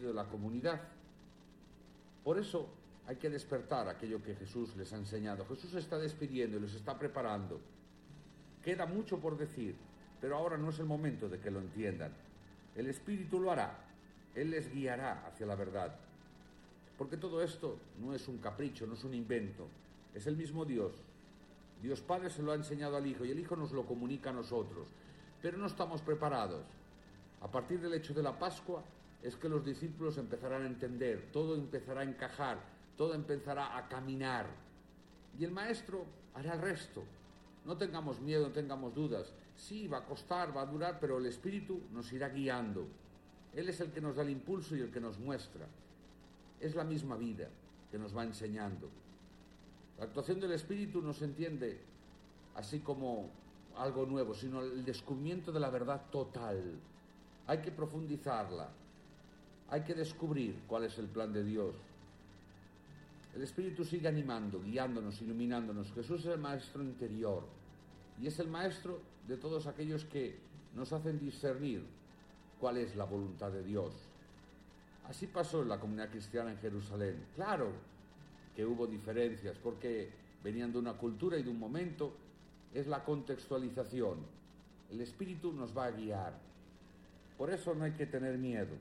de la comunidad. Por eso hay que despertar aquello que Jesús les ha enseñado. Jesús se está despidiendo y los está preparando. Queda mucho por decir, pero ahora no es el momento de que lo entiendan. El Espíritu lo hará, Él les guiará hacia la verdad. Porque todo esto no es un capricho, no es un invento, es el mismo Dios. Dios Padre se lo ha enseñado al Hijo y el Hijo nos lo comunica a nosotros. Pero no estamos preparados. A partir del hecho de la Pascua es que los discípulos empezarán a entender, todo empezará a encajar, todo empezará a caminar. Y el Maestro hará el resto. No tengamos miedo, no tengamos dudas. Sí, va a costar, va a durar, pero el Espíritu nos irá guiando. Él es el que nos da el impulso y el que nos muestra. Es la misma vida que nos va enseñando. La actuación del Espíritu no se entiende así como algo nuevo, sino el descubrimiento de la verdad total. Hay que profundizarla. Hay que descubrir cuál es el plan de Dios. El Espíritu sigue animando, guiándonos, iluminándonos. Jesús es el Maestro interior y es el Maestro de todos aquellos que nos hacen discernir cuál es la voluntad de Dios. Así pasó en la comunidad cristiana en Jerusalén. Claro que hubo diferencias porque venían de una cultura y de un momento. Es la contextualización. El Espíritu nos va a guiar. Por eso no hay que tener miedo.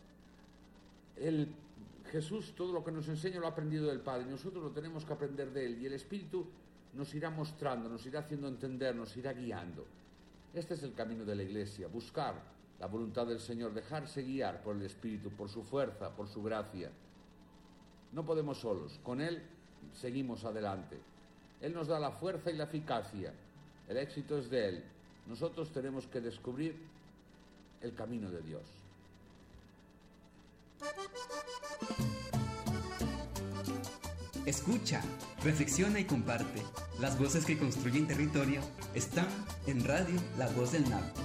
Jesús todo lo que nos enseña lo ha aprendido del Padre, nosotros lo tenemos que aprender de Él y el Espíritu nos irá mostrando, nos irá haciendo entender, nos irá guiando. Este es el camino de la Iglesia, buscar la voluntad del Señor, dejarse guiar por el Espíritu, por su fuerza, por su gracia. No podemos solos, con Él seguimos adelante. Él nos da la fuerza y la eficacia, el éxito es de Él. Nosotros tenemos que descubrir el camino de Dios. Escucha, reflexiona y comparte. Las voces que construyen territorio están en Radio La Voz del Nabo.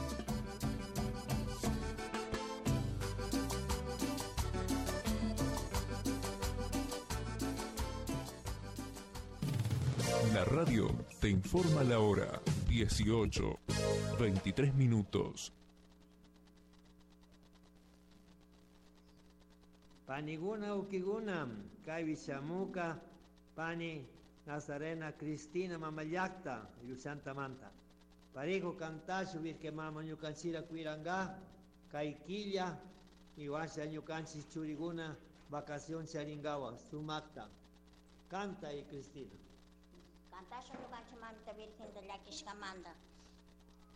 La radio te informa la hora 18:23. Paniguna ukigunam, kay Visamuca, Pani Nazarena Cristina Mamayakta, Santa Manta. Parejo cantacho, que mama ñucansira cuiranga, kay quilla, Iwasa ñucansis churiguna, vacación charingawa, Sumakta. Canta y Cristina. Cantacho ñucanchi mamita Virgen de la Quixcamanda.